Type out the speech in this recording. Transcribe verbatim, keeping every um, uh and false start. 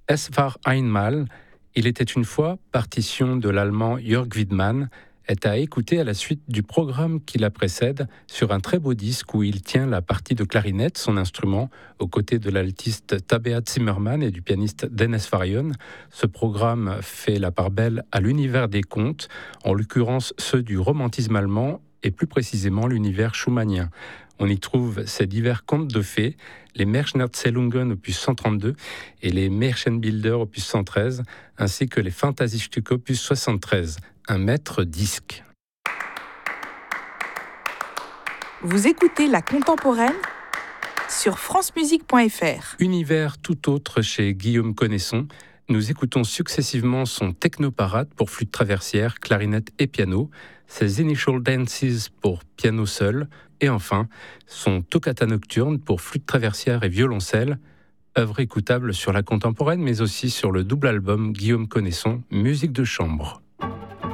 Es war einmal, il était une fois, partition de l'allemand Jörg Widmann, est à écouter à la suite du programme qui la précède sur un très beau disque où il tient la partie de clarinette, son instrument, aux côtés de l'altiste Tabea Zimmermann et du pianiste Dennis Farion. Ce programme fait la part belle à l'univers des contes, en l'occurrence ceux du romantisme allemand et plus précisément l'univers schumannien. On y trouve ces divers contes de fées, les Märchenerzählungen opus cent trente-deux et les Märchenbilder opus cent treize, ainsi que les Fantasiestücke opus soixante-treize, un maître disque. Vous écoutez La Contemporaine sur francemusique point f r. Univers tout autre chez Guillaume Connaisson. Nous écoutons successivement son technoparade pour flûte traversière, clarinette et piano, ses Initial Dances pour piano seul, et enfin son Toccata nocturne pour flûte traversière et violoncelle, œuvre écoutable sur La Contemporaine mais aussi sur le double album Guillaume Connaisson, musique de chambre.